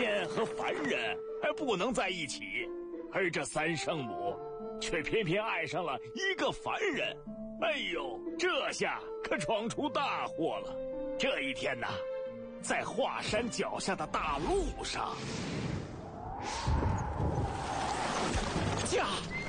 仙和凡人还不能在一起，而这三圣母却偏偏爱上了一个凡人。哎呦，这下可闯出大祸了。这一天呐，在华山脚下的大路上，驾！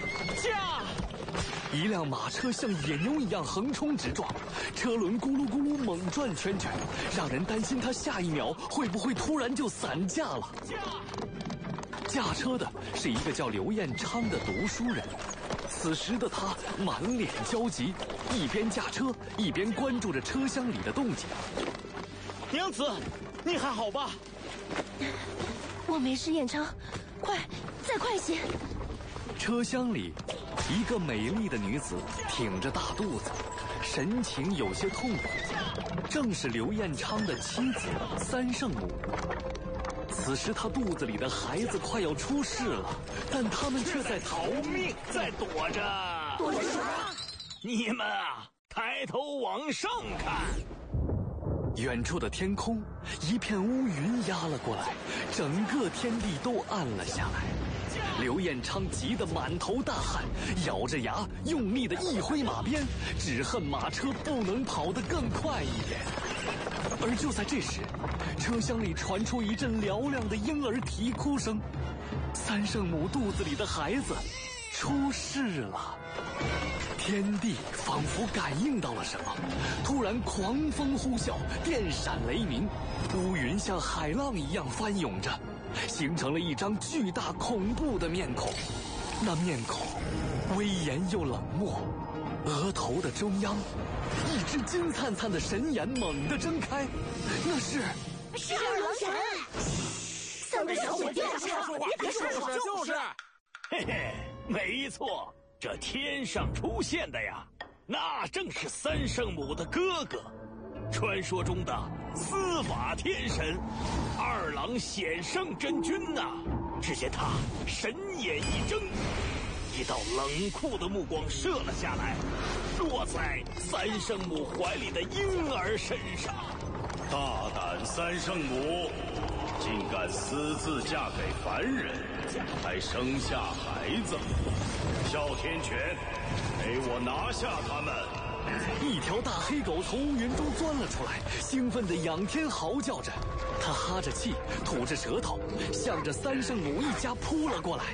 一辆马车像野牛一样横冲直撞，车轮咕噜咕噜猛转圈圈，让人担心他下一秒会不会突然就散架了。驾车的是一个叫刘彦昌的读书人，此时的他满脸焦急，一边驾车一边关注着车厢里的动静。 娘子，你还好吧？ 我没事，彦昌，再快些！ 车厢里，一个美丽的女子挺着大肚子，神情有些痛苦，正是刘彦昌的妻子三圣母。此时他肚子里的孩子快要出世了，但他们却在逃命， 在躲着。 躲着什么？ 你们啊，抬头往上看。 远处的天空一片乌云压了过来，整个天地都暗了下来。刘彦昌急得满头大汗，咬着牙用力的一挥马鞭，只恨马车不能跑得更快一点。而就在这时，车厢里传出一阵嘹亮的婴儿啼哭声，三圣母肚子里的孩子出世了。天地仿佛感应到了什么，突然狂风呼啸，电闪雷鸣，乌云像海浪一样翻涌着，形成了一张巨大恐怖的面孔。那面孔威严又冷漠，额头的中央，一只金灿灿的神眼猛地睁开，那是二郎神！三个小伙计， 别说话，就是。嘿嘿，没错，这天上出现的呀，那正是三圣母的哥哥，传说中的司法天神二郎显圣真君呐。只见他神眼一睁，一道冷酷的目光射了下来，落在三圣母怀里的婴儿身上。 大胆三圣母，竟敢私自嫁给凡人，还生下孩子！哮天犬，给我拿下他们！ 一条大黑狗从乌云中钻了出来，兴奋地仰天嚎叫着。它哈着气，吐着舌头，向着三圣母一家扑了过来。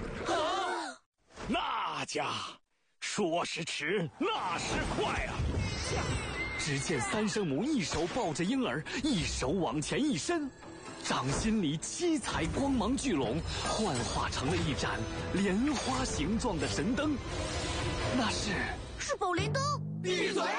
那家说时迟，那时快啊！ 只见三圣母一手抱着婴儿，一手往前一伸，掌心里七彩光芒聚拢，幻化成了一盏莲花形状的神灯。那是宝莲灯。 闭嘴！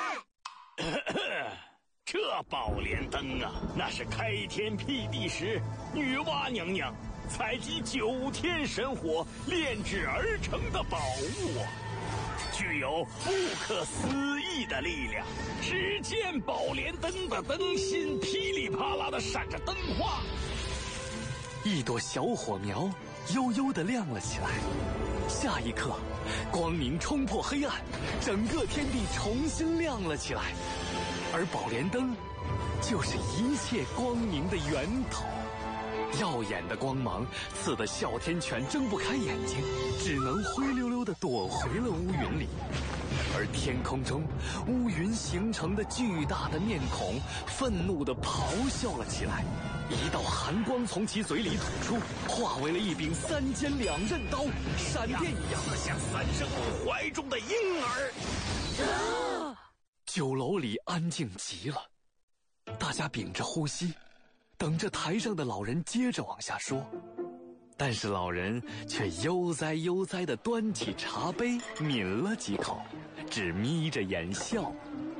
这宝莲灯啊，那是开天辟地时女娲娘娘采集9天神火炼制而成的宝物啊，具有不可思议的力量。只见宝莲灯的灯芯噼里啪啦的闪着灯花， 一朵小火苗悠悠地亮了起来。下一刻，光明冲破黑暗，整个天地重新亮了起来，而宝莲灯就是一切光明的源头。耀眼的光芒刺得哮天犬睁不开眼睛，只能灰溜溜地躲回了乌云里。而天空中乌云形成的巨大的面孔愤怒地咆哮了起来，一道寒光从其嘴里吐出，化为了一柄3尖2刃刀，闪电一样刺向三圣母怀中的婴儿。 酒楼里安静极了，大家屏着呼吸，等着台上的老人接着往下说。但是老人却悠哉悠哉地端起茶杯抿了几口，只眯着眼笑。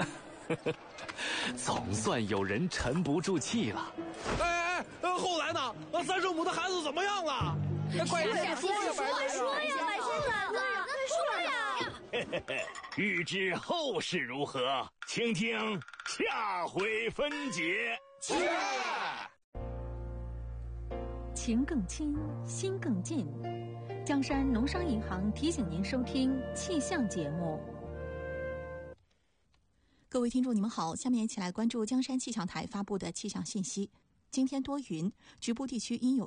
总算有人沉不住气了。 后来呢？三圣母的孩子怎么样了？快说呀， 说呀，百姓来了，说呀！ 欲知后事如何，请听下回分解。 情更亲，心更近。江山农商银行提醒您收听气象节目。 各位听众你们好，下面一起来关注江山气象台发布的气象信息。今天多云，局部地区阴有